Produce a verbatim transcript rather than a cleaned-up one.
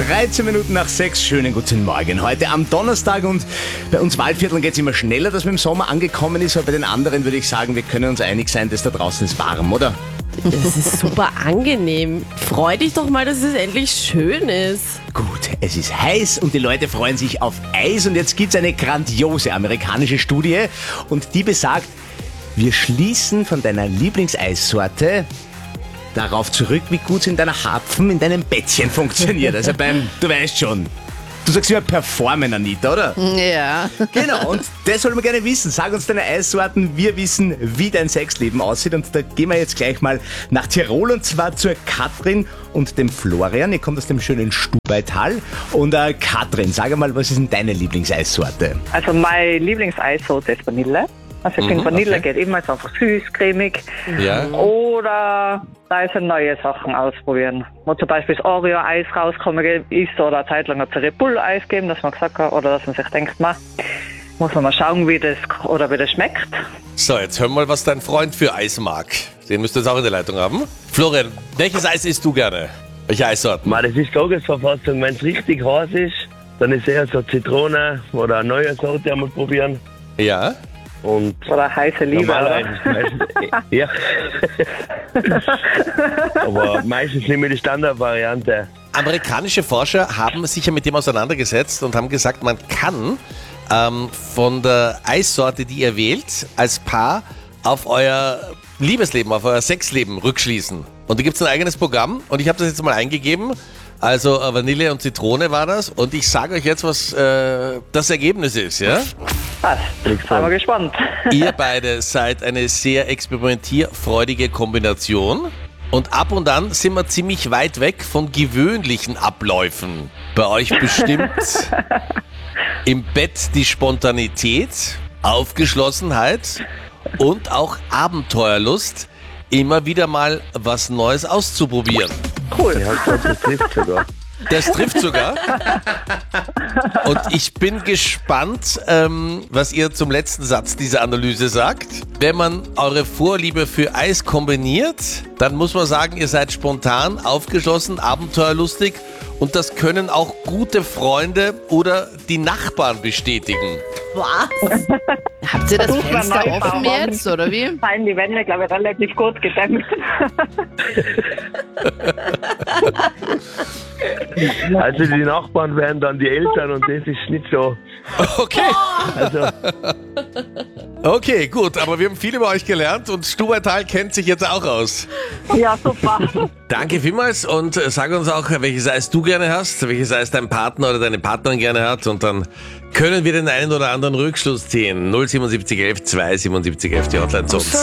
dreizehn Minuten nach sechs. Schönen guten Morgen. Heute am Donnerstag und bei uns Waldvierteln geht es immer schneller, dass man im Sommer angekommen ist. Aber bei den anderen würde ich sagen, wir können uns einig sein, dass da draußen ist warm, oder? Das ist super angenehm. Freu dich doch mal, dass es endlich schön ist. Gut, es ist heiß und die Leute freuen sich auf Eis. Und jetzt gibt es eine grandiose amerikanische Studie und die besagt, wir schließen von deiner Lieblingseissorte darauf zurück, wie gut es in deiner Harpfen, in deinem Bettchen funktioniert. Also beim, du weißt schon, du sagst immer performen, Anita, oder? Ja. Genau, und das wollen wir gerne wissen. Sag uns deine Eissorten, wir wissen, wie dein Sexleben aussieht. Und da gehen wir jetzt gleich mal nach Tirol und zwar zur Katrin und dem Florian. Ihr kommt aus dem schönen Stubaital. Und äh, Katrin, sag mal, was ist denn deine Lieblingseissorte? Also meine Lieblingseissorte ist Vanille. Also ich finde, Vanille okay. geht immer so einfach süß, cremig. Ja. Oder da ist neue Sachen ausprobieren. Wo zum Beispiel das Oreo-Eis rauskommen ist oder eine Zeit lang ein Red Bull-Eis geben, dass man gesagt hat, oder dass man sich denkt, man, muss man mal schauen, wie das oder wie das schmeckt. So, jetzt hören wir mal, was dein Freund für Eis mag. Den müsst ihr jetzt auch in der Leitung haben. Florian, welches Eis isst du gerne? Welche Eissorten? Man, das ist Tagesverfassung. Wenn es richtig heiß ist, dann ist eher so Zitrone oder eine neue Sorte einmal probieren. Ja. Und Oder heiße Liebe, oder? meistens, ja. Aber meistens nehme ich die Standardvariante. Amerikanische Forscher haben sich ja mit dem auseinandergesetzt und haben gesagt, man kann ähm, von der Eissorte, die ihr wählt, als Paar auf euer Liebesleben, auf euer Sexleben rückschließen. Und da gibt es ein eigenes Programm und ich habe das jetzt mal eingegeben. Also äh, Vanille und Zitrone war das. Und ich sage euch jetzt, was äh, das Ergebnis ist, ja? Passt. Sind wir gespannt. Ihr beide seid eine sehr experimentierfreudige Kombination. Und ab und an sind wir ziemlich weit weg von gewöhnlichen Abläufen. Bei euch bestimmt im Bett die Spontanität, Aufgeschlossenheit und auch Abenteuerlust, immer wieder mal was Neues auszuprobieren. Cool. Ja, das trifft sogar. Das trifft sogar. Und ich bin gespannt, ähm, was ihr zum letzten Satz dieser Analyse sagt. Wenn man eure Vorliebe für Eis kombiniert, dann muss man sagen, ihr seid spontan, aufgeschlossen, abenteuerlustig und das können auch gute Freunde oder die Nachbarn bestätigen. Was? Habt ihr das Versuch mal Fenster neu offen bauen. jetzt, oder wie? Seien die Wände, glaube ich, relativ gut gedämmt. Also die Nachbarn wären dann die Eltern und das ist nicht so. Okay. Also Okay, gut, aber wir haben viel über euch gelernt und Stubaital kennt sich jetzt auch aus. Ja, super. Danke vielmals und äh, sag uns auch, welches Eis du gerne hast, welches Eis dein Partner oder deine Partnerin gerne hat und dann können wir den einen oder anderen Rückschluss ziehen. null sieben sieben eins eins zwei sieben sieben eins eins die Hotline zu uns.